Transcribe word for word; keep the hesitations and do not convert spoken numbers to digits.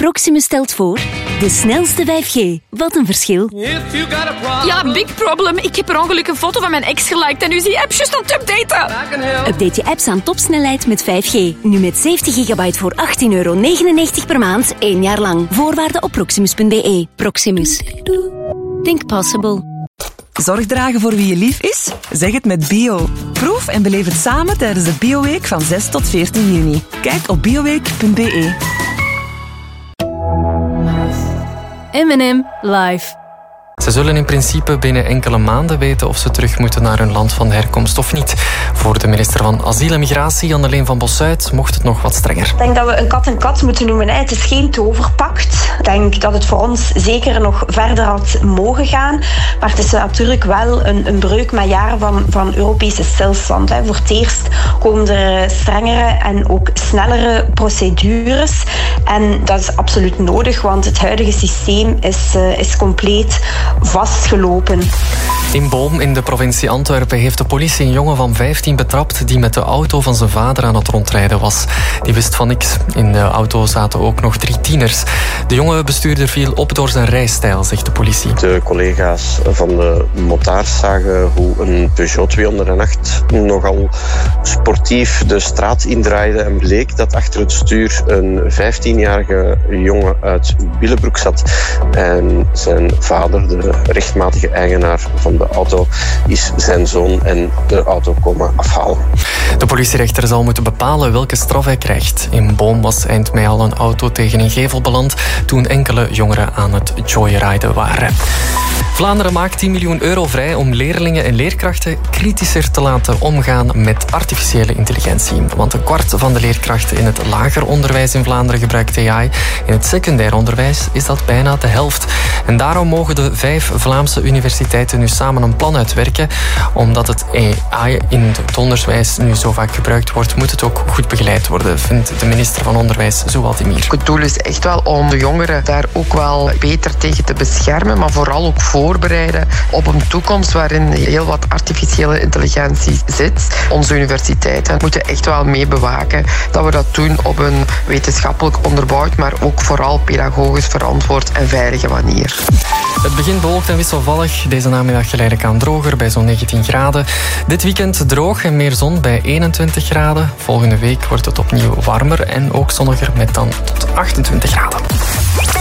Proximus stelt voor de snelste vijf G. Wat een verschil. Ja, big problem. Ik heb per ongeluk een foto van mijn ex geliked en nu is die app juist aan het updaten. Update je apps aan topsnelheid met vijf G. Nu met zeventig gigabyte voor achttien euro negenennegentig per maand, één jaar lang. Voorwaarden op proximus punt b e. Proximus. Think possible. Zorg dragen voor wie je lief is? Zeg het met Bio. Proef en beleef het samen tijdens de Bioweek van zes tot veertien juni. Kijk op bioweek punt b e. M en M Live. Ze zullen in principe binnen enkele maanden weten of ze terug moeten naar hun land van herkomst of niet. Voor de minister van Asiel en Migratie, Anneleen van Bossuyt, mocht het nog wat strenger. Ik denk dat we een kat en kat moeten noemen. Het is geen toverpact. Ik denk dat het voor ons zeker nog verder had mogen gaan. Maar het is natuurlijk wel een, een breuk met jaren van, van Europese stilstand. Voor het eerst komen er strengere en ook snellere procedures. En dat is absoluut nodig, want het huidige systeem is, uh, is compleet vastgelopen. In Boom in de provincie Antwerpen heeft de politie een jongen van vijftien betrapt die met de auto van zijn vader aan het rondrijden was. Die wist van niks. In de auto zaten ook nog drie tieners. De jonge bestuurder viel op door zijn rijstijl, zegt de politie. De collega's van de motards zagen hoe een Peugeot tweehonderdacht nogal sportief de straat indraaide en bleek dat achter het stuur een vijftienjarige jongen uit Willebroek zat. En zijn vader, de rechtmatige eigenaar van de auto, is zijn zoon en de auto komen afhalen. De politierechter zal moeten bepalen welke straf hij krijgt. In Boom was eind mei al een auto tegen een gevel beland toen enkele jongeren aan het joyriden waren. Vlaanderen maakt tien miljoen euro vrij om leerlingen en leerkrachten kritischer te laten omgaan met artificiële intelligentie. Want een kwart van de leerkrachten in het lager onderwijs in Vlaanderen gebruikt A I. In het secundair onderwijs is dat bijna de helft. En daarom mogen de vijf Vlaamse universiteiten nu samen een plan uitwerken. Omdat het A I in het onderwijs nu zo vaak gebruikt wordt, moet het ook goed begeleid worden, vindt de minister van Onderwijs, Zouad Emir. Het doel is echt wel om de jongeren daar ook wel beter tegen te beschermen, maar vooral ook voorbereiden op een toekomst waarin heel wat artificiële intelligentie zit. Onze universiteiten moeten echt wel mee bewaken dat we dat doen op een wetenschappelijk onderbouwd, maar ook vooral pedagogisch verantwoord en veilige manier. Het begint bewolkt en wisselvallig. Deze namiddag geleidelijk aan droger bij zo'n negentien graden. Dit weekend droog en meer zon bij eenentwintig graden. Volgende week wordt het opnieuw warmer en ook zonniger met dan tot achtentwintig graden.